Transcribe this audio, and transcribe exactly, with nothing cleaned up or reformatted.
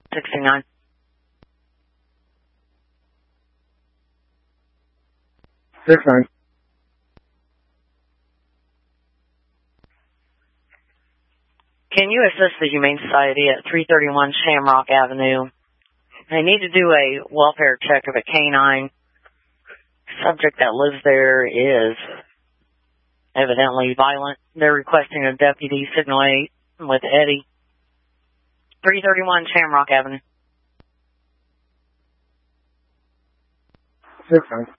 sixty-nine. six nine. Can you assist the Humane Society at three thirty-one Shamrock Avenue? They need to do a welfare check of a canine. Subject that lives there is evidently violent. They're requesting a deputy, signal eight, with Eddie. three thirty-one Shamrock Avenue. six nine.